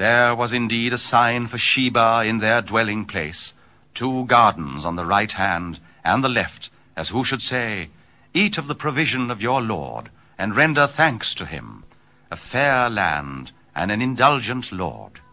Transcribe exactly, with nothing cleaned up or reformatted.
There was indeed a sign for Sheba in their dwelling place, two gardens on the right hand and the left, as who should say, Eat of the provision of your Lord, and render thanks to him, a fair land and an indulgent Lord.